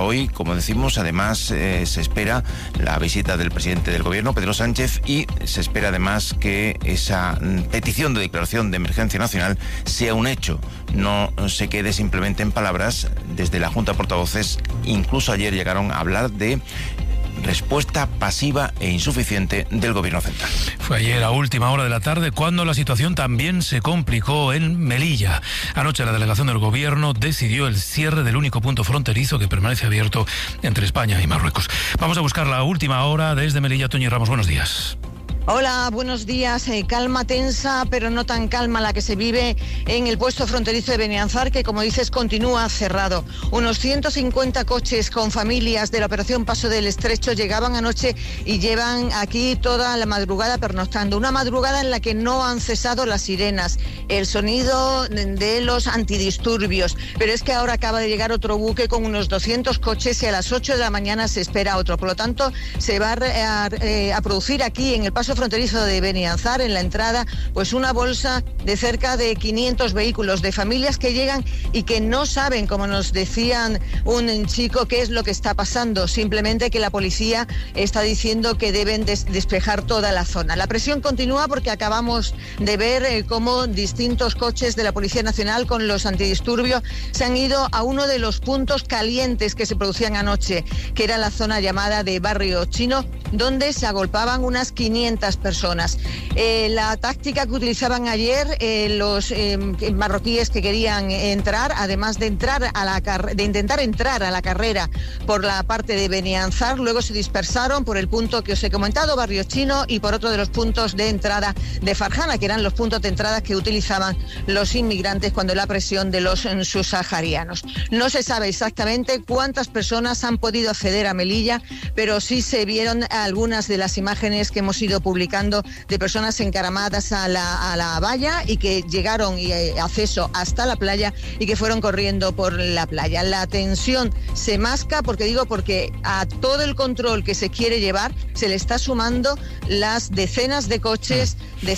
hoy, como decimos. Además, se espera la visita del presidente del gobierno, Pedro Sánchez, y se espera además que esa petición de declaración de emergencia nacional sea un hecho, no se quede simplemente en palabras. Desde la Junta de Portavoces, incluso ayer llegaron a hablar de respuesta pasiva e insuficiente del gobierno central. Fue ayer a última hora de la tarde cuando la situación también se complicó en Melilla. Anoche la delegación del gobierno decidió el cierre del único punto fronterizo que permanece abierto entre España y Marruecos. Vamos a buscar la última hora desde Melilla. Toñi Ramos, buenos días. Hola, buenos días. Calma tensa, pero no tan calma la que se vive en el puesto fronterizo de Benianzar, que, como dices, continúa cerrado. Unos 150 coches con familias de la operación Paso del Estrecho llegaban anoche y llevan aquí toda la madrugada pernoctando. Una madrugada en la que no han cesado las sirenas, el sonido de los antidisturbios. Pero es que ahora acaba de llegar otro buque con unos 200 coches y a las 8 de la mañana se espera otro. Por lo tanto, se va a producir aquí en el paso fronterizo de Benianzar, en la entrada, pues una bolsa de cerca de 500 vehículos de familias que llegan y que no saben, como nos decían un chico, qué es lo que está pasando. Simplemente que la policía está diciendo que deben despejar toda la zona. La presión continúa porque acabamos de ver cómo distintos coches de la Policía Nacional con los antidisturbios se han ido a uno de los puntos calientes que se producían anoche, que era la zona llamada de Barrio Chino, donde se agolpaban unas 500 personas. La táctica que utilizaban ayer los marroquíes que querían entrar, además de intentar entrar a la carrera por la parte de Benianzar, luego se dispersaron por el punto que os he comentado, Barrio Chino, y por otro de los puntos de entrada de Farjana, que eran los puntos de entrada que utilizaban los inmigrantes cuando la presión de los subsaharianos. No se sabe exactamente cuántas personas han podido acceder a Melilla, pero sí se vieron algunas de las imágenes que hemos ido publicando de personas encaramadas a la valla y que llegaron acceso hasta la playa y que fueron corriendo por la playa. La tensión se masca, porque a todo el control que se quiere llevar se le está sumando las decenas de coches,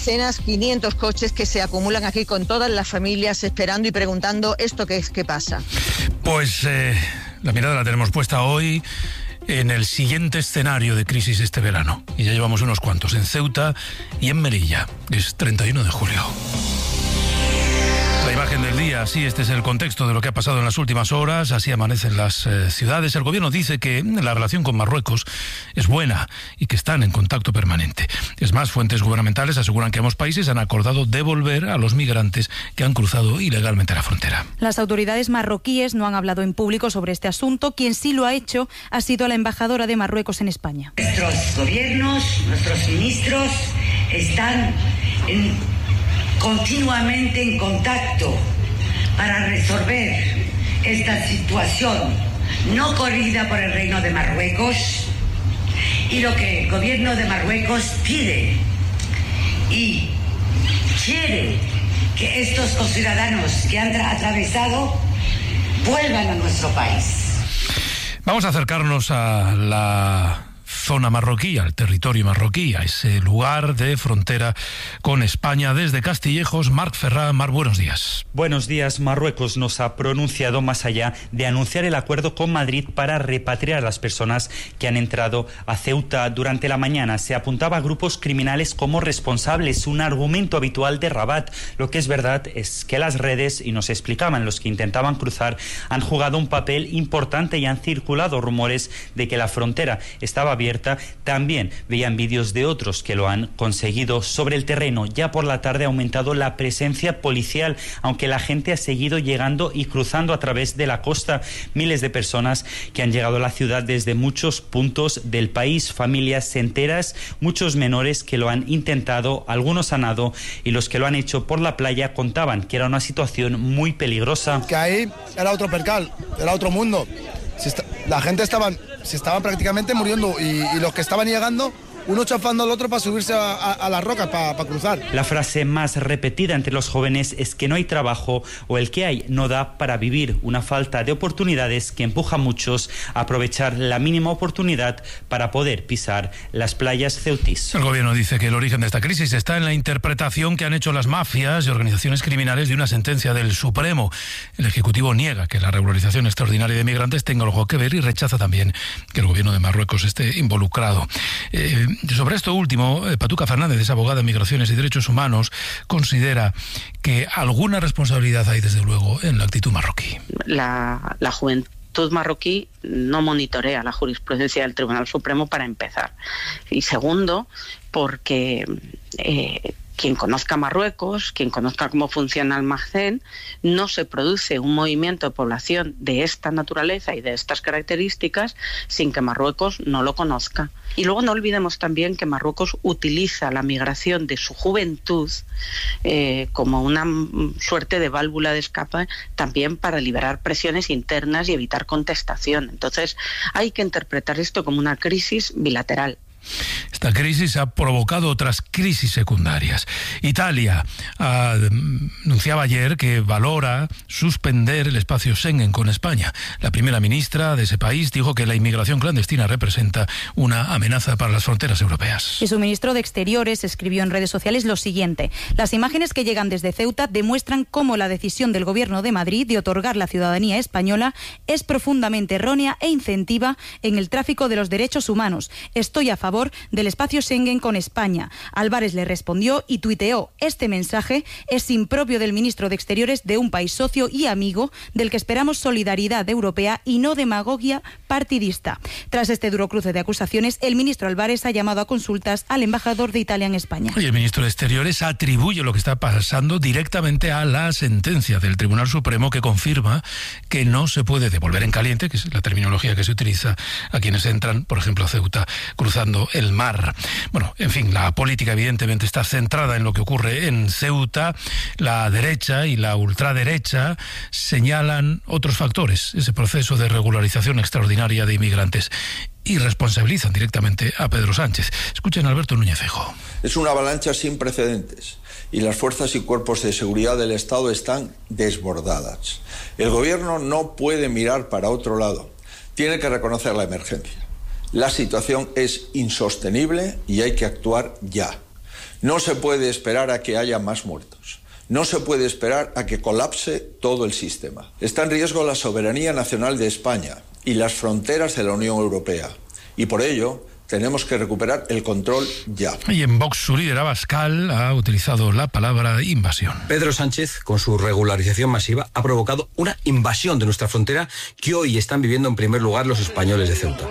500 coches que se acumulan aquí con todas las familias esperando y preguntando esto qué pasa. Pues la mirada la tenemos puesta hoy en el siguiente escenario de crisis este verano. Y ya llevamos unos cuantos en Ceuta y en Melilla. Es 31 de julio. La imagen del día, sí, este es el contexto de lo que ha pasado en las últimas horas, así amanecen las ciudades. El gobierno dice que la relación con Marruecos es buena y que están en contacto permanente. Es más, fuentes gubernamentales aseguran que ambos países han acordado devolver a los migrantes que han cruzado ilegalmente la frontera. Las autoridades marroquíes no han hablado en público sobre este asunto. Quien sí lo ha hecho ha sido la embajadora de Marruecos en España. Nuestros gobiernos, nuestros ministros están continuamente en contacto para resolver esta situación no corrida por el Reino de Marruecos, y lo que el gobierno de Marruecos pide y quiere que estos conciudadanos que han atravesado vuelvan a nuestro país. Vamos a acercarnos a la zona marroquí, al territorio marroquí, a ese lugar de frontera con España. Desde Castillejos, Marc Ferrán. Marc, buenos días. Buenos días. Marruecos nos ha pronunciado más allá de anunciar el acuerdo con Madrid para repatriar a las personas que han entrado a Ceuta. Durante la mañana se apuntaba a grupos criminales como responsables, un argumento habitual de Rabat. Lo que es verdad es que las redes, y nos explicaban los que intentaban cruzar, han jugado un papel importante y han circulado rumores de que la frontera estaba abierta. También veían vídeos de otros que lo han conseguido. Sobre el terreno, ya por la tarde ha aumentado la presencia policial, aunque la gente ha seguido llegando y cruzando a través de la costa. Miles de personas que han llegado a la ciudad desde muchos puntos del país, familias enteras, muchos menores que lo han intentado, algunos han nadado, y los que lo han hecho por la playa contaban que era una situación muy peligrosa. Que ahí era otro percal, era otro mundo. La gente se estaban prácticamente muriendo y los que estaban llegando uno chafando al otro para subirse a las rocas, para cruzar. La frase más repetida entre los jóvenes es que no hay trabajo o el que hay no da para vivir, una falta de oportunidades que empuja a muchos a aprovechar la mínima oportunidad para poder pisar las playas ceutís. El gobierno dice que el origen de esta crisis está en la interpretación que han hecho las mafias y organizaciones criminales de una sentencia del Supremo. El Ejecutivo niega que la regularización extraordinaria de migrantes tenga algo que ver y rechaza también que el gobierno de Marruecos esté involucrado. Sobre esto último, Patuca Fernández es abogada en Migraciones y Derechos Humanos, considera que alguna responsabilidad hay desde luego en la actitud marroquí. La juventud marroquí no monitorea la jurisprudencia del Tribunal Supremo, para empezar. Y segundo, porque quien conozca Marruecos, quien conozca cómo funciona el Maghreb, no se produce un movimiento de población de esta naturaleza y de estas características sin que Marruecos no lo conozca. Y luego no olvidemos también que Marruecos utiliza la migración de su juventud como una suerte de válvula de escape también para liberar presiones internas y evitar contestación. Entonces hay que interpretar esto como una crisis bilateral. Esta crisis ha provocado otras crisis secundarias. Italia anunciaba ayer que valora suspender el espacio Schengen con España. La primera ministra de ese país dijo que la inmigración clandestina representa una amenaza para las fronteras europeas. Y su ministro de Exteriores escribió en redes sociales lo siguiente: las imágenes que llegan desde Ceuta demuestran cómo la decisión del Gobierno de Madrid de otorgar la ciudadanía española es profundamente errónea e incentiva en el tráfico de los derechos humanos. Estoy a favor del espacio Schengen con España. Álvarez le respondió y tuiteó: este mensaje es impropio del ministro de Exteriores de un país socio y amigo del que esperamos solidaridad europea y no demagogia partidista. Tras este duro cruce de acusaciones, el ministro Álvarez ha llamado a consultas al embajador de Italia en España. Y el ministro de Exteriores atribuye lo que está pasando directamente a la sentencia del Tribunal Supremo, que confirma que no se puede devolver en caliente, que es la terminología que se utiliza a quienes entran, por ejemplo, a Ceuta, cruzando el mar. Bueno, en fin, la política evidentemente está centrada en lo que ocurre en Ceuta. La derecha y la ultraderecha señalan otros factores, ese proceso de regularización extraordinaria de inmigrantes, y responsabilizan directamente a Pedro Sánchez. Escuchen a Alberto Núñez Feijóo. Es una avalancha sin precedentes y las fuerzas y cuerpos de seguridad del Estado están desbordadas. El gobierno no puede mirar para otro lado. Tiene que reconocer la emergencia. La situación es insostenible y hay que actuar ya. No se puede esperar a que haya más muertos. No se puede esperar a que colapse todo el sistema. Está en riesgo la soberanía nacional de España y las fronteras de la Unión Europea. Y por ello tenemos que recuperar el control ya. Y en Vox, su líder Abascal ha utilizado la palabra invasión. Pedro Sánchez, con su regularización masiva, ha provocado una invasión de nuestra frontera que hoy están viviendo en primer lugar los españoles de Ceuta.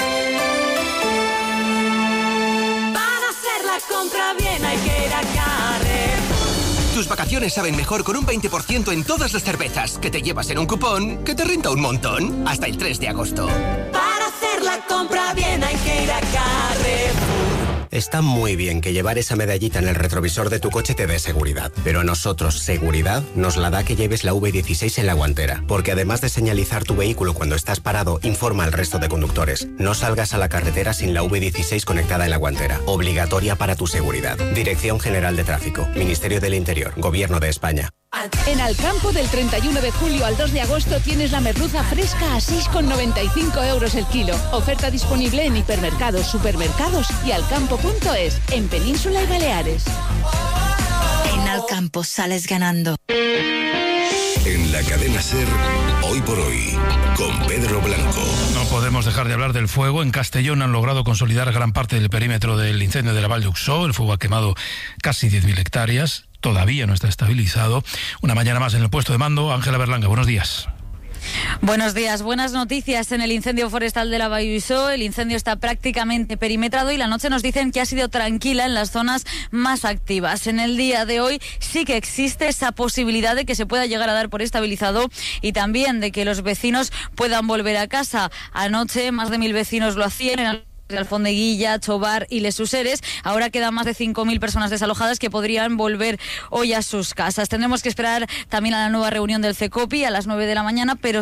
Tus vacaciones saben mejor con un 20% en todas las cervezas que te llevas en un cupón que te renta un montón hasta el 3 de agosto. Para hacer la compra bien hay que ir a Carrefour. Está muy bien que llevar esa medallita en el retrovisor de tu coche te dé seguridad, pero a nosotros seguridad nos la da que lleves la V16 en la guantera, porque además de señalizar tu vehículo cuando estás parado, informa al resto de conductes. No salgas a la carretera sin la V16 conectada en la guantera, obligatoria para tu seguridad. Dirección General de Tráfico, Ministerio del Interior, Gobierno de España. En Alcampo, del 31 de julio al 2 de agosto, tienes la merluza fresca a 6,95 euros el kilo. Oferta disponible en hipermercados, supermercados y alcampo.es, en Península y Baleares. En Alcampo sales ganando. En la cadena SER, Hoy por Hoy, con Pedro Blanco. No podemos dejar de hablar del fuego. En Castellón han logrado consolidar gran parte del perímetro del incendio de la Vall d'Uixó. El fuego ha quemado casi 10.000 hectáreas. Todavía no está estabilizado. Una mañana más en el puesto de mando. Ángela Berlanga, buenos días. Buenos días, buenas noticias en el incendio forestal de la Vall d'Uixó. El incendio está prácticamente perimetrado y la noche nos dicen que ha sido tranquila en las zonas más activas. En el día de hoy sí que existe esa posibilidad de que se pueda llegar a dar por estabilizado y también de que los vecinos puedan volver a casa. Anoche más de 1.000 vecinos lo hacían en de Alfondeguilla, Chobar y Les Useres. Ahora quedan más de 5.000 personas desalojadas que podrían volver hoy a sus casas. Tendremos que esperar también a la nueva reunión del CECOPI a las 9 de la mañana, pero son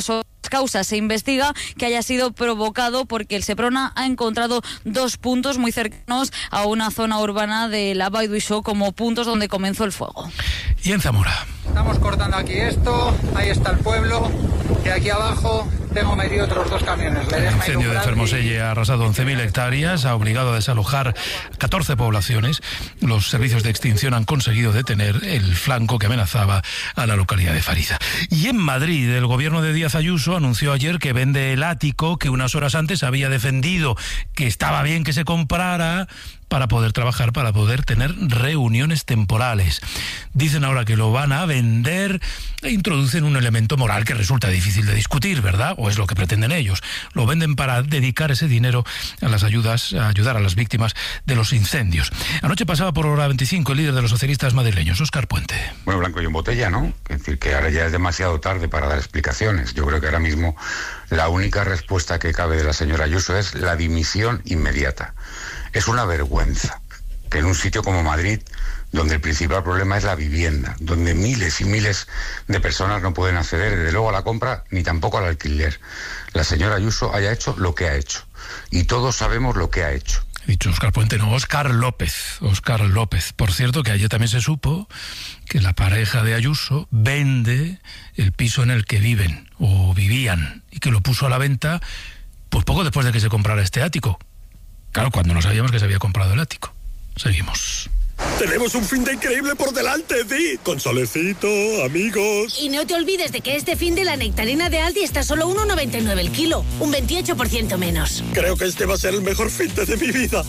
causas. Se investiga que haya sido provocado porque el Seprona ha encontrado 2 puntos muy cercanos a una zona urbana de la Vall d'Uixó como puntos donde comenzó el fuego. Y en Zamora. Estamos cortando aquí esto, ahí está el pueblo, y aquí abajo tengo metido otros 2 camiones. El incendio de Fermoselle ha arrasado 11.000 hectáreas, ha obligado a desalojar 14 poblaciones. Los servicios de extinción han conseguido detener el flanco que amenazaba a la localidad de Fariza. Y en Madrid, el gobierno de Díaz Ayuso anunció ayer que vende el ático que unas horas antes había defendido que estaba bien que se comprara para poder trabajar, para poder tener reuniones temporales. Dicen ahora que lo van a vender e introducen un elemento moral que resulta difícil de discutir, ¿verdad? O es lo que pretenden ellos. Lo venden para dedicar ese dinero a las ayudas, a ayudar a las víctimas de los incendios. Anoche pasaba por Hora 25 el líder de los socialistas madrileños, Óscar Puente. Bueno, blanco y en botella, ¿no? Es decir, que ahora ya es demasiado tarde para dar explicaciones. Yo creo que ahora mismo la única respuesta que cabe de la señora Ayuso es la dimisión inmediata. Es una vergüenza que en un sitio como Madrid, donde el principal problema es la vivienda, donde miles y miles de personas no pueden acceder desde luego a la compra ni tampoco al alquiler, la señora Ayuso haya hecho lo que ha hecho. Y todos sabemos lo que ha hecho. He dicho Óscar Puente, no, Óscar López. Óscar López. Por cierto, que ayer también se supo que la pareja de Ayuso vende el piso en el que viven o vivían y que lo puso a la venta pues poco después de que se comprara este ático. Claro, cuando no sabíamos que se había comprado el ático. Seguimos. Tenemos un fin de increíble por delante, Di. Con solecito, amigos. Y no te olvides de que este fin de la nectarina de Aldi está solo 1,99 el kilo. Un 28% menos. Creo que este va a ser el mejor fin de mi vida.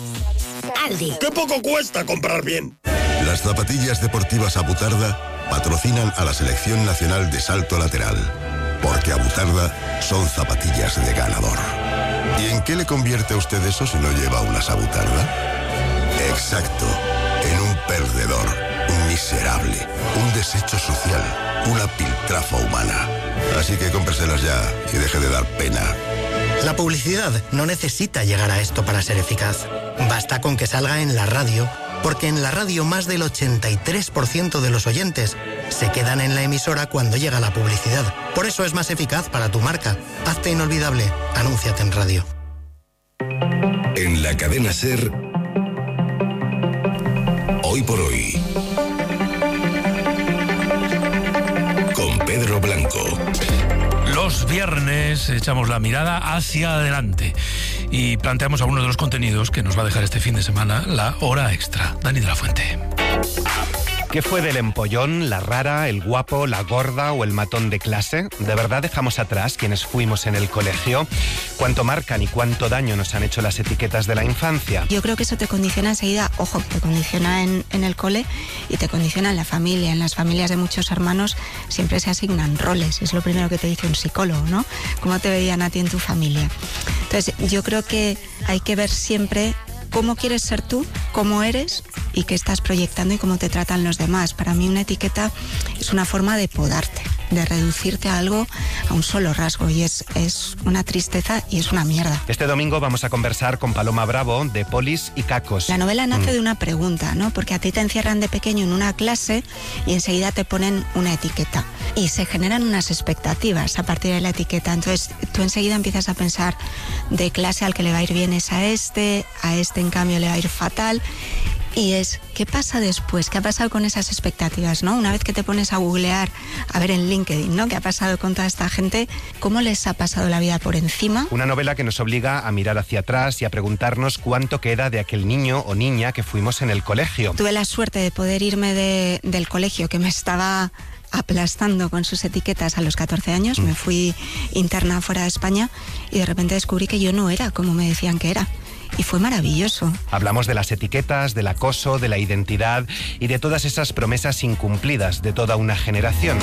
Aldi. ¡Qué poco cuesta comprar bien! Las zapatillas deportivas Abutarda patrocinan a la Selección Nacional de Salto Lateral. Porque Abutarda son zapatillas de ganador. ¿Y en qué le convierte a usted eso si no lleva unas Abutarda? Exacto, en un perdedor, un miserable, un desecho social, una piltrafa humana. Así que cómpreselas ya y deje de dar pena. La publicidad no necesita llegar a esto para ser eficaz. Basta con que salga en la radio, porque en la radio más del 83% de los oyentes se quedan en la emisora cuando llega la publicidad. Por eso es más eficaz para tu marca. Hazte inolvidable. Anúnciate en radio. En la cadena SER, Hoy por Hoy, con Pedro Blanco. Los viernes echamos la mirada hacia adelante y planteamos algunos de los contenidos que nos va a dejar este fin de semana la hora extra. Dani de la Fuente. ¿Qué fue del empollón, la rara, el guapo, la gorda o el matón de clase? ¿De verdad dejamos atrás quienes fuimos en el colegio? ¿Cuánto marcan y cuánto daño nos han hecho las etiquetas de la infancia? Yo creo que eso te condiciona enseguida, ojo, te condiciona en el cole y te condiciona en la familia. En las familias de muchos hermanos siempre se asignan roles, es lo primero que te dice un psicólogo, ¿no? ¿Cómo te veían a ti en tu familia? Entonces, yo creo que hay que ver siempre cómo quieres ser tú, cómo eres y qué estás proyectando y cómo te tratan los demás. Para mí una etiqueta es una forma de podarte, de reducirte a algo, a un solo rasgo, y es una tristeza y es una mierda. Este domingo vamos a conversar con Paloma Bravo de Polis y Cacos. La novela nace de una pregunta, ¿no? Porque a ti te encierran de pequeño en una clase y enseguida te ponen una etiqueta y se generan unas expectativas a partir de la etiqueta. Entonces tú enseguida empiezas a pensar, de clase al que le va a ir bien es a este en cambio le va a ir fatal. Y es, ¿qué pasa después? ¿Qué ha pasado con esas expectativas, no? Una vez que te pones a googlear, a ver en LinkedIn, ¿no? ¿Qué ha pasado con toda esta gente? ¿Cómo les ha pasado la vida por encima? Una novela que nos obliga a mirar hacia atrás y a preguntarnos cuánto queda de aquel niño o niña que fuimos en el colegio. Tuve la suerte de poder irme del colegio que me estaba aplastando con sus etiquetas a los 14 años. Me fui interna fuera de España y de repente descubrí que yo no era como me decían que era. Y fue maravilloso. Hablamos de las etiquetas, del acoso, de la identidad y de todas esas promesas incumplidas de toda una generación.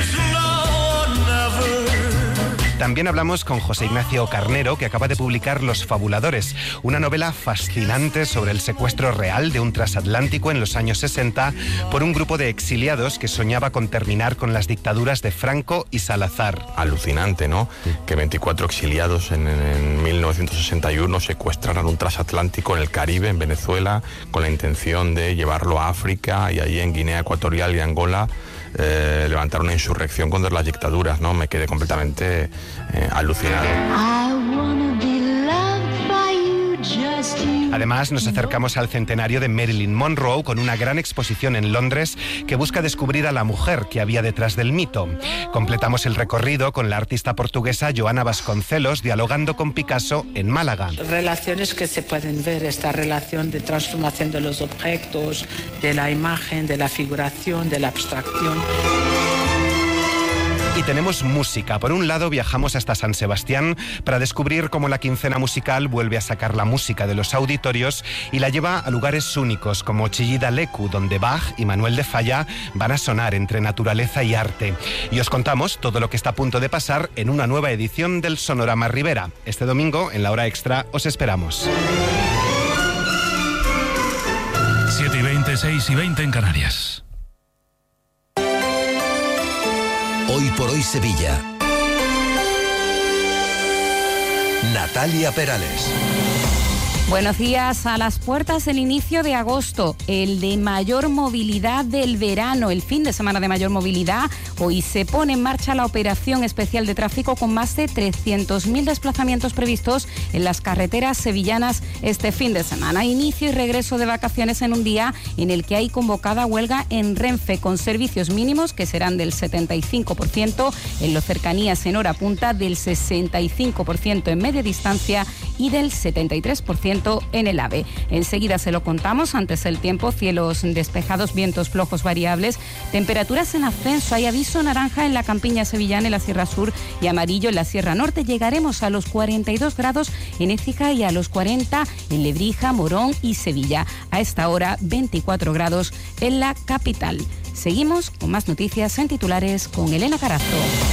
También hablamos con José Ignacio Carnero, que acaba de publicar Los Fabuladores, una novela fascinante sobre el secuestro real de un transatlántico en los años 60 por un grupo de exiliados que soñaba con terminar con las dictaduras de Franco y Salazar. Alucinante, ¿no? Que 24 exiliados en 1961 secuestraran un transatlántico en el Caribe, en Venezuela, con la intención de llevarlo a África y allí en Guinea Ecuatorial y Angola levantar una insurrección contra las dictaduras, ¿no? Me quedé completamente alucinado. Además, nos acercamos al centenario de Marilyn Monroe con una gran exposición en Londres que busca descubrir a la mujer que había detrás del mito. Completamos el recorrido con la artista portuguesa Joana Vasconcelos dialogando con Picasso en Málaga. Relaciones que se pueden ver, esta relación de transformación de los objetos, de la imagen, de la figuración, de la abstracción. Y tenemos música. Por un lado, viajamos hasta San Sebastián para descubrir cómo la quincena musical vuelve a sacar la música de los auditorios y la lleva a lugares únicos como Chillida Leku, donde Bach y Manuel de Falla van a sonar entre naturaleza y arte. Y os contamos todo lo que está a punto de pasar en una nueva edición del Sonorama Ribera. Este domingo, en la hora extra, os esperamos. 7:20, 6:20 en Canarias. Hoy por hoy Sevilla. Natalia Perales. Buenos días. A las puertas del inicio de agosto, el de mayor movilidad del verano, el fin de semana de mayor movilidad. Hoy se pone en marcha la operación especial de tráfico con más de 300.000 desplazamientos previstos en las carreteras sevillanas este fin de semana. Inicio y regreso de vacaciones en un día en el que hay convocada huelga en Renfe con servicios mínimos que serán del 75%, en los cercanías en hora punta del 65% en media distancia y del 73% en el AVE. Enseguida se lo contamos. Antes el tiempo, cielos despejados, vientos flojos variables, temperaturas en ascenso. Hay aviso naranja en la campiña sevillana, en la Sierra Sur, y amarillo en la Sierra Norte. Llegaremos a los 42 grados en Écija y a los 40 en Lebrija, Morón y Sevilla. A esta hora 24 grados en la capital. Seguimos con más noticias en titulares con Elena Carazo.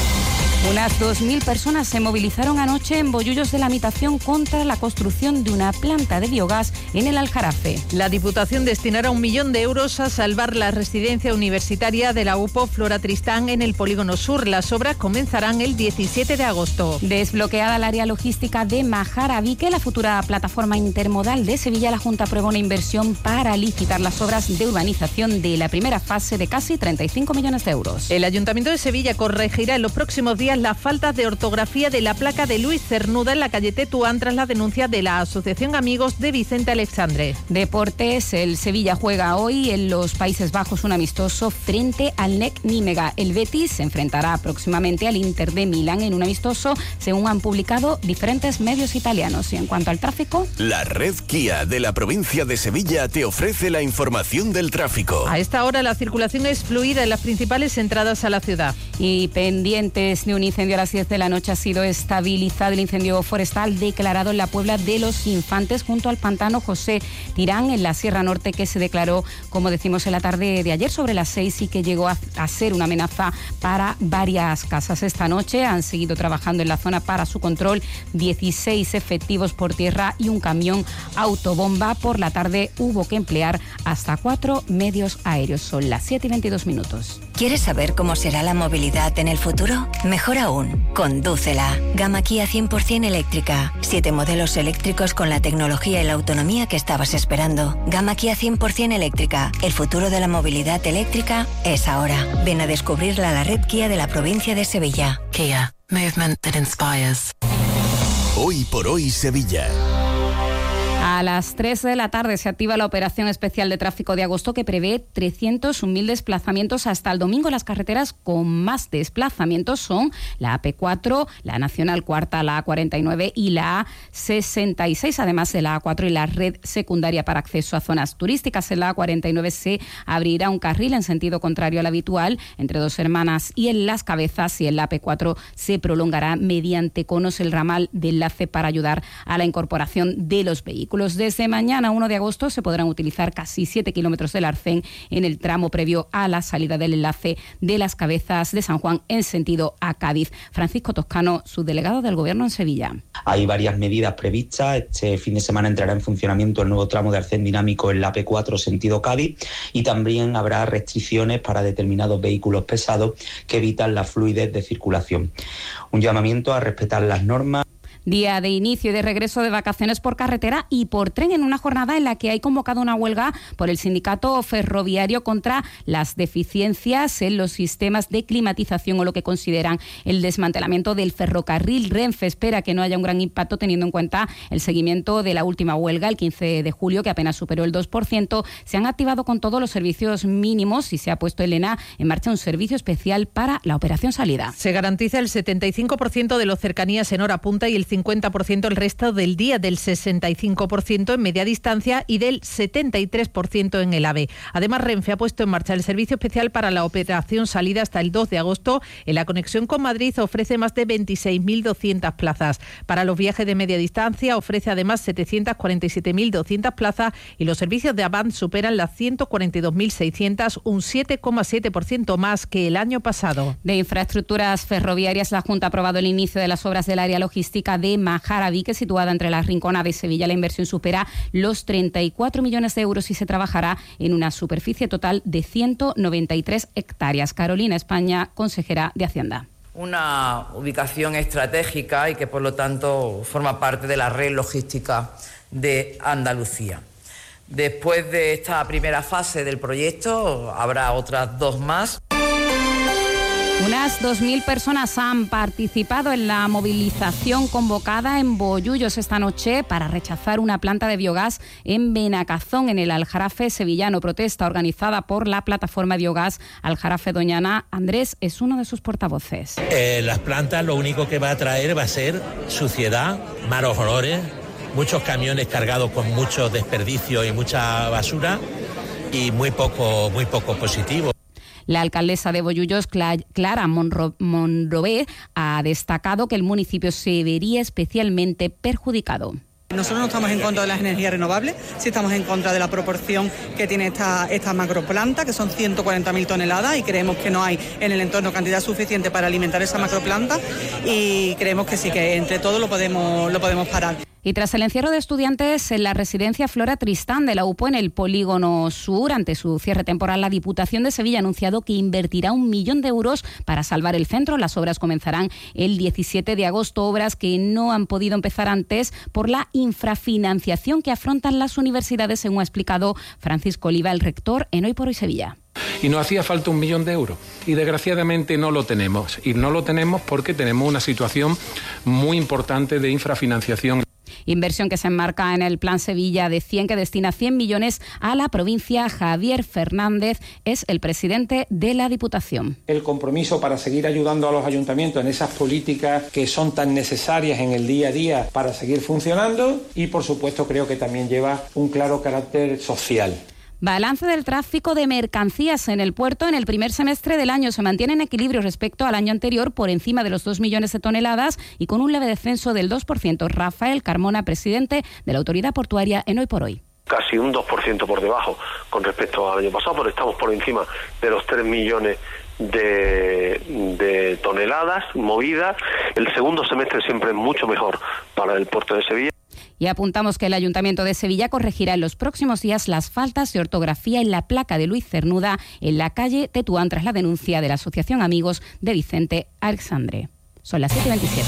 Unas 2.000 personas se movilizaron anoche en Bollullos de la Mitación contra la construcción de una planta de biogás en el Aljarafe. La Diputación destinará 1 millón de euros a salvar la residencia universitaria de la UPO Flora Tristán en el Polígono Sur. Las obras comenzarán el 17 de agosto. Desbloqueada el área logística de Majarabique, la futura plataforma intermodal de Sevilla, la Junta aprueba una inversión para licitar las obras de urbanización de la primera fase de casi 35 millones de euros. El Ayuntamiento de Sevilla corregirá en los próximos días la falta de ortografía de la placa de Luis Cernuda en la calle Tetuán tras la denuncia de la Asociación Amigos de Vicente Alexandre. Deportes, el Sevilla juega hoy en los Países Bajos un amistoso frente al NEC Nímega. El Betis se enfrentará próximamente al Inter de Milán en un amistoso, según han publicado diferentes medios italianos. Y en cuanto al tráfico, la red Kia de la provincia de Sevilla te ofrece la información del tráfico. A esta hora la circulación es fluida en las principales entradas a la ciudad. Y pendientes de un incendio a las 10 de la noche, ha sido estabilizado el incendio forestal declarado en la Puebla de los Infantes junto al pantano José Tirán en la Sierra Norte, que se declaró, como decimos, en la tarde de ayer sobre las 6 y que llegó a ser una amenaza para varias casas. Esta noche han seguido trabajando en la zona para su control 16 efectivos por tierra y un camión autobomba. Por la tarde hubo que emplear hasta 4 medios aéreos. Son las 7:22. ¿Quieres saber cómo será la movilidad en el futuro? Mejor aún, condúcela. Gama Kia 100% eléctrica. 7 modelos eléctricos con la tecnología y la autonomía que estabas esperando. Gama Kia 100% eléctrica. El futuro de la movilidad eléctrica es ahora. Ven a descubrirla a la red Kia de la provincia de Sevilla. Kia. Movement that inspires. Hoy por hoy Sevilla. A las 3 de la tarde se activa la operación especial de tráfico de agosto que prevé 301.000 desplazamientos hasta el domingo. Las carreteras con más desplazamientos son la AP4, la Nacional Cuarta, la A49 y la A66, además de la A4 y la red secundaria para acceso a zonas turísticas. En la A49 se abrirá un carril en sentido contrario al habitual entre Dos Hermanas y en Las Cabezas, y en la AP4 se prolongará mediante conos el ramal de enlace para ayudar a la incorporación de los vehículos. Desde mañana 1 de agosto se podrán utilizar casi 7 kilómetros del Arcén en el tramo previo a la salida del enlace de Las Cabezas de San Juan en sentido a Cádiz. Francisco Toscano, subdelegado del Gobierno en Sevilla. Hay varias medidas previstas. Este fin de semana entrará en funcionamiento el nuevo tramo de Arcén dinámico en la AP4 sentido Cádiz, y también habrá restricciones para determinados vehículos pesados que evitan la fluidez de circulación. Un llamamiento a respetar las normas. Día de inicio y de regreso de vacaciones por carretera y por tren en una jornada en la que hay convocado una huelga por el sindicato ferroviario contra las deficiencias en los sistemas de climatización o lo que consideran el desmantelamiento del ferrocarril. Renfe espera que no haya un gran impacto teniendo en cuenta el seguimiento de la última huelga el 15 de julio, que apenas superó el 2%. Se han activado con todos los servicios mínimos y se ha puesto Elena en marcha un servicio especial para la operación salida. Se garantiza el 75% de los cercanías en hora punta y el 50% el resto del día, del 65% en media distancia y del 73% en el AVE. Además, Renfe ha puesto en marcha el servicio especial para la operación salida hasta el 2 de agosto. En la conexión con Madrid ofrece más de 26.200 plazas. Para los viajes de media distancia ofrece además 747.200 plazas y los servicios de Avant superan las 142.600, un 7,7% más que el año pasado. De infraestructuras ferroviarias, la Junta ha aprobado el inicio de las obras del área logística de Majaraví, que situada entre La Rinconada y Sevilla. La inversión supera los 34 millones de euros y se trabajará en una superficie total de 193 hectáreas. Carolina España, consejera de Hacienda. Una ubicación estratégica y que por lo tanto forma parte de la red logística de Andalucía. Después de esta primera fase del proyecto habrá otras 2 más. Unas 2.000 personas han participado en la movilización convocada en Bollullos esta noche para rechazar una planta de biogás en Benacazón, en el Aljarafe sevillano. Protesta organizada por la plataforma Biogás Aljarafe Doñana. Andrés es uno de sus portavoces. Las plantas lo único que va a traer va a ser suciedad, malos olores, muchos camiones cargados con mucho desperdicio y mucha basura y muy poco positivo. La alcaldesa de Bollullos, Clara Monrobé, ha destacado que el municipio se vería especialmente perjudicado. Nosotros no estamos en contra de las energías renovables, sí estamos en contra de la proporción que tiene esta macroplanta, que son 140.000 toneladas, y creemos que no hay en el entorno cantidad suficiente para alimentar esa macroplanta, y creemos que sí, que entre todos lo podemos parar. Y tras el encierro de estudiantes en la residencia Flora Tristán de la UPO en el Polígono Sur, ante su cierre temporal, la Diputación de Sevilla ha anunciado que invertirá 1 millón de euros para salvar el centro. Las obras comenzarán el 17 de agosto, obras que no han podido empezar antes por la infrafinanciación que afrontan las universidades, según ha explicado Francisco Oliva, el rector en Hoy por Hoy Sevilla. Y nos hacía falta 1 millón de euros y desgraciadamente no lo tenemos. Y no lo tenemos porque tenemos una situación muy importante de infrafinanciación. Inversión que se enmarca en el Plan Sevilla de 100, que destina 100 millones a la provincia. Javier Fernández es el presidente de la Diputación. El compromiso para seguir ayudando a los ayuntamientos en esas políticas que son tan necesarias en el día a día para seguir funcionando, y por supuesto creo que también lleva un claro carácter social. Balance del tráfico de mercancías en el puerto en el primer semestre del año. Se mantiene en equilibrio respecto al año anterior, por encima de los 2 millones de toneladas y con un leve descenso del 2%. Rafael Carmona, presidente de la Autoridad Portuaria en Hoy por Hoy. Casi un 2% por debajo con respecto al año pasado, pero estamos por encima de los 3 millones de toneladas movidas. El segundo semestre siempre es mucho mejor para el puerto de Sevilla. Y apuntamos que el Ayuntamiento de Sevilla corregirá en los próximos días las faltas de ortografía en la placa de Luis Cernuda en la calle Tetuán, tras la denuncia de la Asociación Amigos de Vicente Alexandre. Son las 7:27.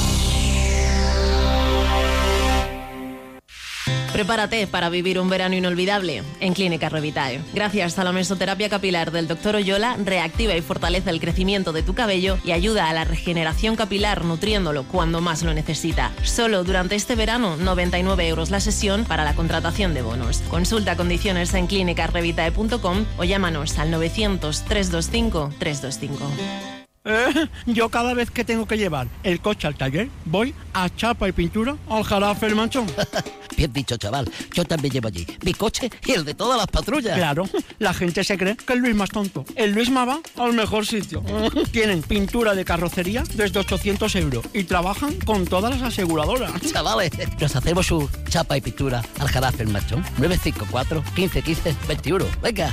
Prepárate para vivir un verano inolvidable en Clínica Revitae. Gracias a la mesoterapia capilar del Dr. Oyola, reactiva y fortalece el crecimiento de tu cabello y ayuda a la regeneración capilar, nutriéndolo cuando más lo necesita. Solo durante este verano, 99 euros la sesión para la contratación de bonos. Consulta condiciones en clinicarevitae.com o llámanos al 900 325 325. Yo cada vez que tengo que llevar el coche al taller, voy a Chapa y Pintura Aljarafe El Manchón. Bien dicho, chaval. Yo también llevo allí mi coche y el de todas las patrullas. Claro, la gente se cree que el Luis más tonto. El Luis más va al mejor sitio. Tienen pintura de carrocería desde 800 euros y trabajan con todas las aseguradoras. Chavales, nos hacemos su Chapa y Pintura Aljarafe El Manchón. 954 15 15 21. Venga.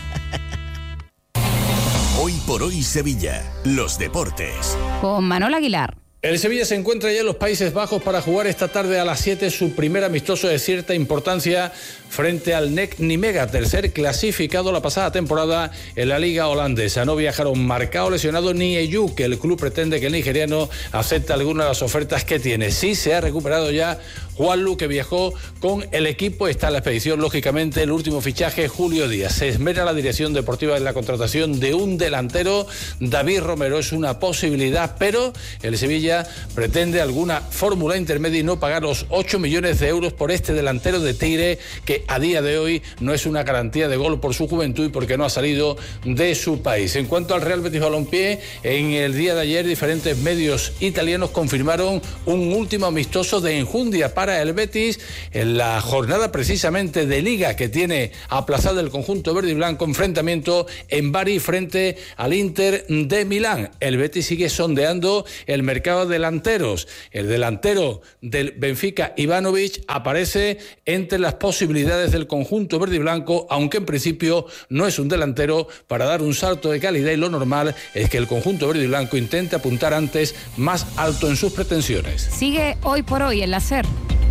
Hoy por Hoy Sevilla, los deportes. Con Manuel Aguilar. El Sevilla se encuentra ya en los Países Bajos para jugar esta tarde a las 7 su primer amistoso de cierta importancia frente al NEC Nijmegen, tercer clasificado la pasada temporada en la liga holandesa. No viajaron Marcao lesionado ni Eyu, que el club pretende que el nigeriano acepte alguna de las ofertas que tiene. Sí se ha recuperado ya Juanlu, que viajó con el equipo. Está en la expedición, lógicamente, el último fichaje, Julio Díaz. Se esmera la dirección deportiva en la contratación de un delantero. David Romero es una posibilidad, pero el Sevilla pretende alguna fórmula intermedia y no pagar los 8 millones de euros por este delantero de Tigre, que a día de hoy no es una garantía de gol por su juventud y porque no ha salido de su país. En cuanto al Real Betis Balompié, en el día de ayer diferentes medios italianos confirmaron un último amistoso de enjundia para el Betis en la jornada precisamente de Liga que tiene aplazado el conjunto verde y blanco, enfrentamiento en Bari frente al Inter de Milán. El Betis sigue sondeando el mercado de delanteros. El delantero del Benfica, Ivanovic, aparece entre las posibilidades del conjunto verde y blanco, aunque en principio no es un delantero para dar un salto de calidad, y lo normal es que el conjunto verde y blanco intente apuntar antes más alto en sus pretensiones. Sigue Hoy por Hoy en la SER.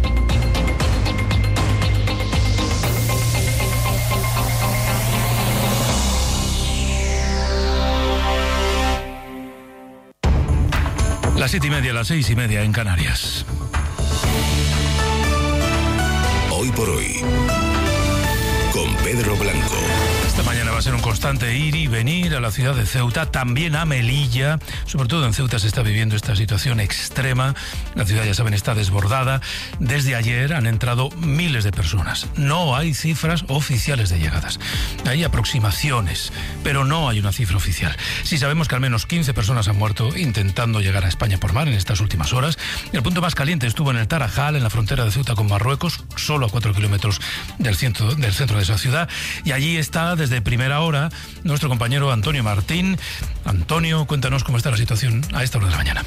Las 7:30, las 6:30 en Canarias. Hoy por Hoy, con Pedro Blanco. Esta mañana va a ser un constante ir y venir a la ciudad de Ceuta, también a Melilla. Sobre todo en Ceuta se está viviendo esta situación extrema. La ciudad, ya saben, está desbordada. Desde ayer han entrado miles de personas. No hay cifras oficiales de llegadas. Hay aproximaciones, pero no hay una cifra oficial. Sí sabemos que al menos 15 personas han muerto intentando llegar a España por mar en estas últimas horas. El punto más caliente estuvo en el Tarajal, en la frontera de Ceuta con Marruecos, solo a 4 kilómetros del centro de esa ciudad. Y allí está desde primera hora nuestro compañero Antonio Martín. Antonio, cuéntanos cómo está la situación a esta hora de la mañana.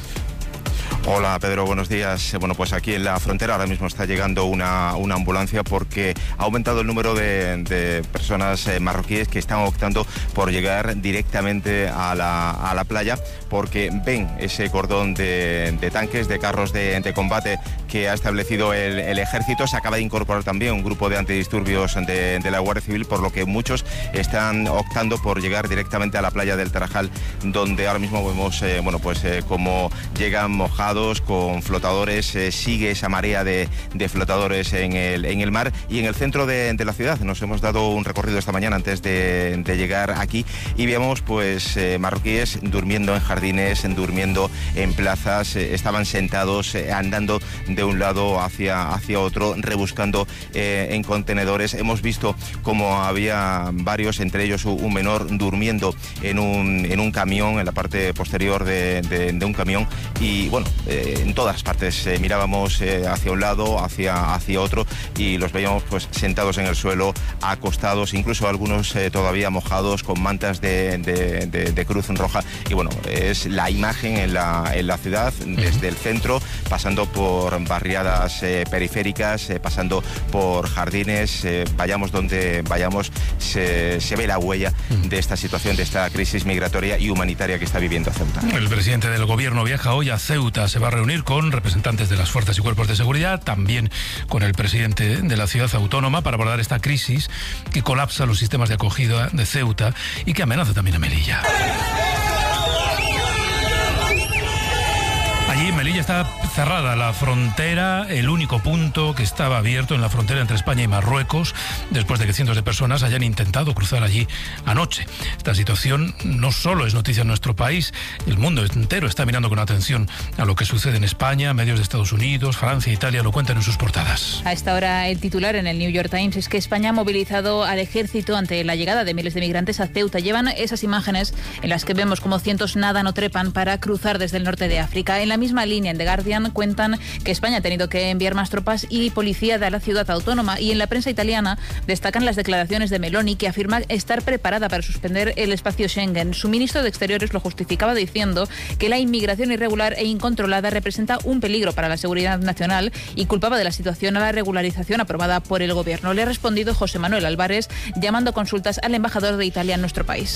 Hola Pedro, buenos días. Bueno, pues aquí en la frontera ahora mismo está llegando una ambulancia porque ha aumentado el número de personas marroquíes que están optando por llegar directamente a la playa, porque ven ese cordón de tanques, de carros de combate que ha establecido el ejército. Se acaba de incorporar también un grupo de antidisturbios de la Guardia Civil, por lo que muchos están optando por llegar directamente a la playa del Tarajal, donde ahora mismo vemos cómo llegan mojados con flotadores. Sigue esa marea de flotadores en el mar, y en el centro de la ciudad nos hemos dado un recorrido esta mañana antes de llegar aquí, y vemos marroquíes durmiendo en jardines, durmiendo en plazas. Estaban sentados, andando de un lado hacia otro, rebuscando en contenedores. Hemos visto como había varios, entre ellos un menor, durmiendo en un camión, en la parte posterior de un camión. Y bueno, en todas partes mirábamos hacia un lado, hacia otro, y los veíamos pues sentados en el suelo, acostados, incluso algunos todavía mojados, con mantas de Cruz Roja. Y bueno, es la imagen en la ciudad, desde el centro, pasando por barriadas periféricas, pasando por jardines. Vayamos donde vayamos, se ve la huella de esta situación, de esta crisis migratoria y humanitaria que está viviendo Ceuta. El presidente del gobierno viaja hoy a Ceuta. Se va a reunir con representantes de las fuerzas y cuerpos de seguridad, también con el presidente de la ciudad autónoma, para abordar esta crisis que colapsa los sistemas de acogida de Ceuta y que amenaza también a Melilla. Allí en Melilla está cerrada la frontera, el único punto que estaba abierto en la frontera entre España y Marruecos, después de que cientos de personas hayan intentado cruzar allí anoche. Esta situación no solo es noticia en nuestro país, el mundo entero está mirando con atención a lo que sucede en España. Medios de Estados Unidos, Francia e Italia lo cuentan en sus portadas. A esta hora el titular en el New York Times es que España ha movilizado al ejército ante la llegada de miles de migrantes a Ceuta. Llevan esas imágenes en las que vemos como cientos nadan o trepan para cruzar desde el norte de África. En la misma línea, en The Guardian, cuentan que España ha tenido que enviar más tropas y policía de la ciudad autónoma, y en la prensa italiana destacan las declaraciones de Meloni, que afirma estar preparada para suspender el espacio Schengen. Su ministro de Exteriores lo justificaba diciendo que la inmigración irregular e incontrolada representa un peligro para la seguridad nacional, y culpaba de la situación a la regularización aprobada por el gobierno. Le ha respondido José Manuel Álvarez, llamando a consultas al embajador de Italia en nuestro país.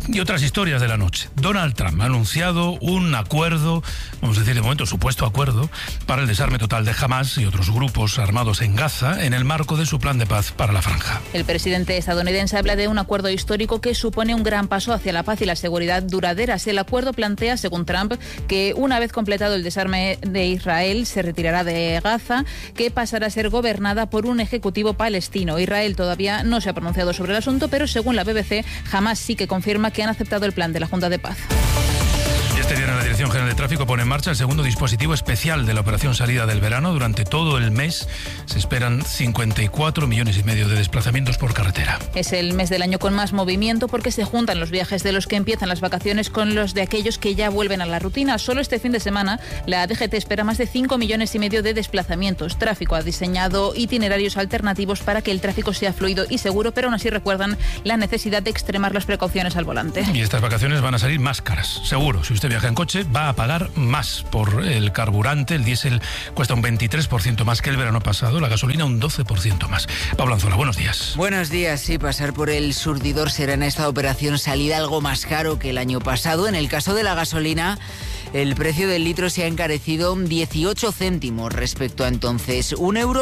Y otras historias de la noche. Donald Trump ha anunciado un acuerdo, vamos a decir de momento supuesto acuerdo, para el desarme total de Hamás y otros grupos armados en Gaza en el marco de su plan de paz para la franja. El presidente estadounidense habla de un acuerdo histórico que supone un gran paso hacia la paz y la seguridad duraderas. El acuerdo plantea, según Trump, que una vez completado el desarme de Israel se retirará de Gaza, que pasará a ser gobernada por un ejecutivo palestino. Israel todavía no se ha pronunciado sobre el asunto, pero según la BBC, Hamás sí que confirma que han aceptado el plan de la Junta de Paz. Este viernes la Dirección General de Tráfico pone en marcha el segundo dispositivo especial de la operación salida del verano. Durante todo el mes se esperan 54,5 millones de desplazamientos por carretera. Es el mes del año con más movimiento porque se juntan los viajes de los que empiezan las vacaciones con los de aquellos que ya vuelven a la rutina. Solo este fin de semana la DGT espera más de 5,5 millones de desplazamientos. Tráfico ha diseñado itinerarios alternativos para que el tráfico sea fluido y seguro, pero aún así recuerdan la necesidad de extremar las precauciones al volante. Y estas vacaciones van a salir más caras, seguro. Si usted viaja en coche, va a pagar más por el carburante. El diésel cuesta un 23% más que el verano pasado, la gasolina un 12% más. Pablo Anzola, buenos días. Buenos días. Sí, pasar por el surtidor será en esta operación salida algo más caro que el año pasado. En el caso de la gasolina, el precio del litro se ha encarecido 18 céntimos respecto a entonces,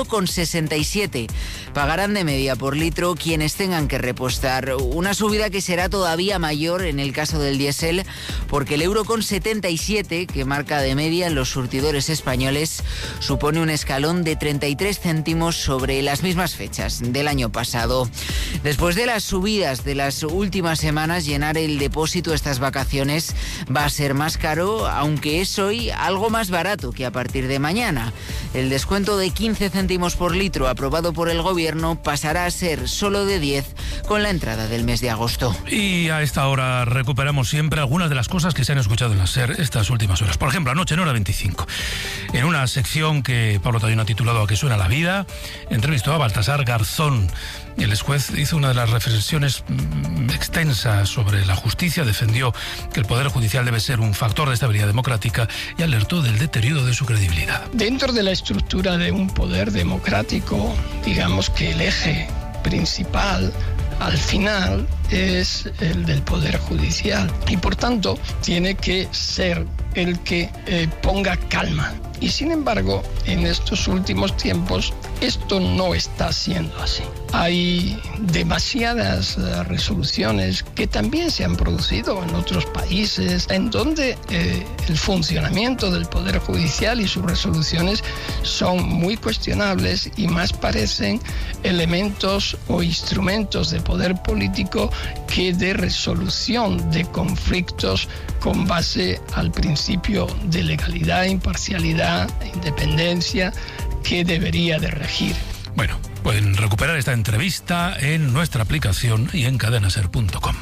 1,67 €. Pagarán de media por litro quienes tengan que repostar, una subida que será todavía mayor en el caso del diésel, porque el 1,77 que marca de media en los surtidores españoles supone un escalón de 33 céntimos sobre las mismas fechas del año pasado. Después de las subidas de las últimas semanas, llenar el depósito estas vacaciones va a ser más caro, aunque es hoy algo más barato que a partir de mañana. El descuento de 15 céntimos por litro aprobado por el gobierno pasará a ser solo de 10 con la entrada del mes de agosto. Y a esta hora recuperamos siempre algunas de las cosas que se han escuchado en la SER estas últimas horas. Por ejemplo, anoche en Hora 25, en una sección que Pablo Tallón ha titulado ¿A qué suena la vida?, entrevistó a Baltasar Garzón. El ex-juez hizo una de las reflexiones extensas sobre la justicia, defendió que el Poder Judicial debe ser un factor de estabilidad democrática y alertó del deterioro de su credibilidad. Dentro de la estructura de un poder democrático, digamos que el eje principal al final es el del Poder Judicial y por tanto tiene que ser el que ponga calma. Y sin embargo, en estos últimos tiempos, esto no está siendo así. Hay demasiadas resoluciones que también se han producido en otros países, en donde el funcionamiento del Poder Judicial y sus resoluciones son muy cuestionables y más parecen elementos o instrumentos de poder político que de resolución de conflictos con base al principio de legalidad, imparcialidad, independencia que debería de regir. Bueno, pueden recuperar esta entrevista en nuestra aplicación y en cadenaser.com.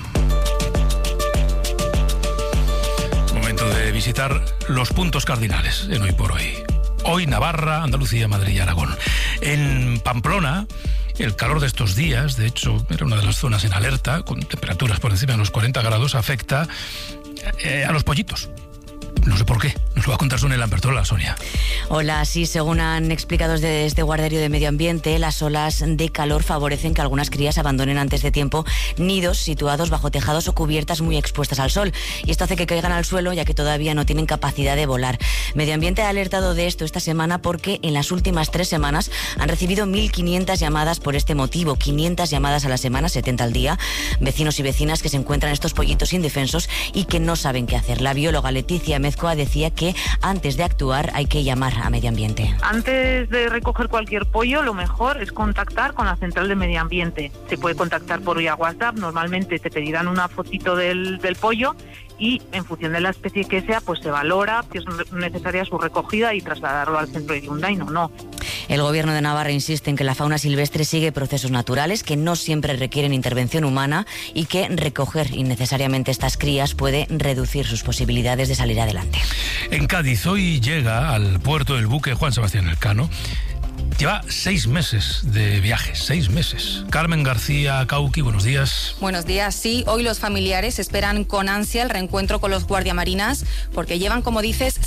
Momento de visitar los puntos cardinales en Hoy por Hoy. Hoy Navarra, Andalucía, Madrid y Aragón. En Pamplona, el calor de estos días, de hecho, era una de las zonas en alerta, con temperaturas por encima de los 40 grados, afecta a los pollitos. No sé por qué. Nos lo va a contar Sonia Lambertola, Sonia. Hola, sí, según han explicado desde este guarderio de medio ambiente, las olas de calor favorecen que algunas crías abandonen antes de tiempo nidos situados bajo tejados o cubiertas muy expuestas al sol. Y esto hace que caigan al suelo, ya que todavía no tienen capacidad de volar. Medio Ambiente ha alertado de esto esta semana porque en las últimas 3 semanas han recibido 1.500 llamadas por este motivo. 500 llamadas a la semana, 70 al día. Vecinos y vecinas que se encuentran estos pollitos indefensos y que no saben qué hacer. La bióloga Leticia Mezcoa decía que antes de actuar hay que llamar a Medio Ambiente. Antes de recoger cualquier pollo, lo mejor es contactar con la central de Medio Ambiente. Se puede contactar por vía WhatsApp, normalmente te pedirán una fotito del pollo y en función de la especie que sea, pues se valora si es necesaria su recogida y trasladarlo al centro de Hyundai o no. El Gobierno de Navarra insiste en que la fauna silvestre sigue procesos naturales que no siempre requieren intervención humana y que recoger innecesariamente estas crías puede reducir sus posibilidades de salir adelante. En Cádiz hoy llega al puerto el buque Juan Sebastián Elcano. Lleva 6 meses de viaje, 6 meses. Carmen García Cauqui, buenos días. Buenos días, sí. Hoy los familiares esperan con ansia el reencuentro con los guardiamarinas porque llevan, como dices,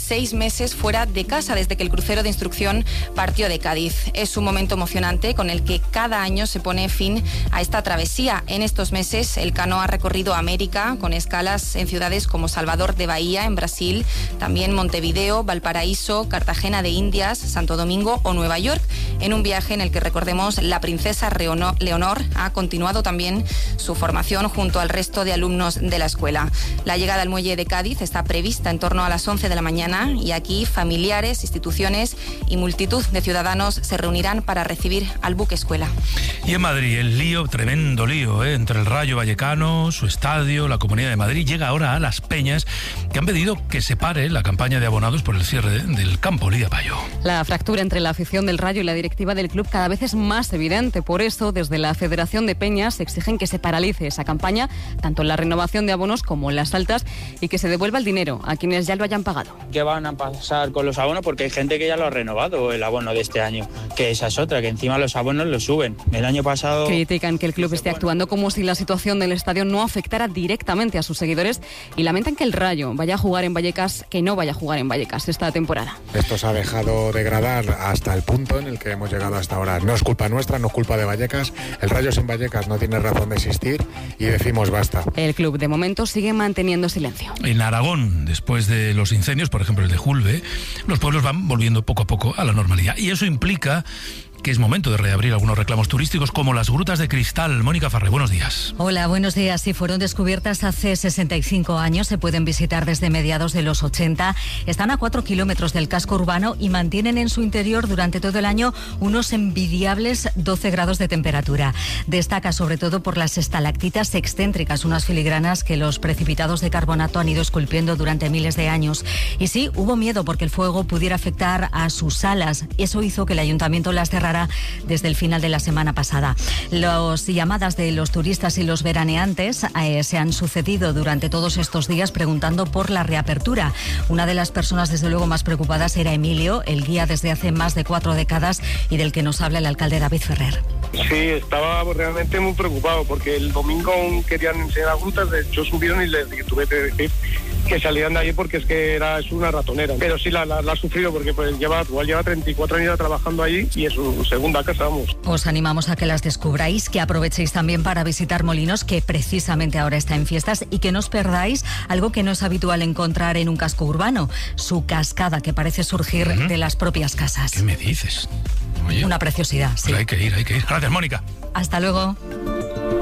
6 meses fuera de casa desde que el crucero de instrucción partió de Cádiz. Es un momento emocionante con el que cada año se pone fin a esta travesía. En estos meses el Cano ha recorrido América con escalas en ciudades como Salvador de Bahía, en Brasil, también Montevideo, Valparaíso, Cartagena de Indias, Santo Domingo o Nueva York, en un viaje en el que, recordemos, la princesa Leonor ha continuado también su formación junto al resto de alumnos de la escuela. La llegada al muelle de Cádiz está prevista en torno a las 11 de la mañana y aquí familiares, instituciones y multitud de ciudadanos se reunirán para recibir al buque escuela. Y en Madrid, el lío, tremendo lío, entre el Rayo Vallecano, su estadio, la Comunidad de Madrid, llega ahora a Las Peñas, que han pedido que se pare la campaña de abonados por el cierre del campo. Lidia Payo. La fractura entre la afición del Rayo y la directiva del club cada vez es más evidente. Por eso, desde la Federación de Peñas exigen que se paralice esa campaña, tanto en la renovación de abonos como en las altas, y que se devuelva el dinero a quienes ya lo hayan pagado. ¿Qué van a pasar con los abonos? Porque hay gente que ya lo ha renovado, el abono de este año, que esa es otra, que encima los abonos los suben. El año pasado... Critican que el club esté actuando como si la situación del estadio no afectara directamente a sus seguidores y lamentan que el Rayo vaya a jugar en Vallecas, que no vaya a jugar en Vallecas esta temporada. Esto se ha dejado degradar hasta el punto en el que hemos llegado hasta ahora. No es culpa nuestra, no es culpa de Vallecas. El Rayo sin Vallecas no tiene razón de existir y decimos basta. El club de momento sigue manteniendo silencio. En Aragón, después de los incendios, por ejemplo el de Julve, los pueblos van volviendo poco a poco a la normalidad. Y eso implica que es momento de reabrir algunos reclamos turísticos como las Grutas de Cristal. Mónica Farré, buenos días. Hola, buenos días. Sí, fueron descubiertas hace 65 años, se pueden visitar desde mediados de los 80. Están a 4 kilómetros del casco urbano y mantienen en su interior durante todo el año unos envidiables 12 grados de temperatura. Destaca sobre todo por las estalactitas excéntricas, unas filigranas que los precipitados de carbonato han ido esculpiendo durante miles de años. Y sí, hubo miedo porque el fuego pudiera afectar a sus salas. Eso hizo que el ayuntamiento las cerrara desde el final de la semana pasada. Las llamadas de los turistas y los veraneantes se han sucedido durante todos estos días preguntando por la reapertura. Una de las personas desde luego más preocupadas era Emilio, el guía desde hace más de 4 décadas y del que nos habla el alcalde David Ferrer. Sí, estaba realmente muy preocupado porque el domingo querían enseñar las grutas, de hecho subieron y les tuve que decir que salían de allí porque es una ratonera. Pero sí la ha sufrido porque pues lleva 34 años trabajando allí y es su segunda casa, vamos. Os animamos a que las descubráis, que aprovechéis también para visitar Molinos, que precisamente ahora está en fiestas, y que no os perdáis algo que no es habitual encontrar en un casco urbano, su cascada que parece surgir de las propias casas. ¿Qué me dices? Oye, una preciosidad, sí. Pues hay que ir. Gracias, Mónica. Hasta luego.